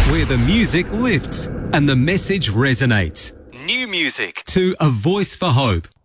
where the music lifts and the message resonates. New music to A Voice for Hope.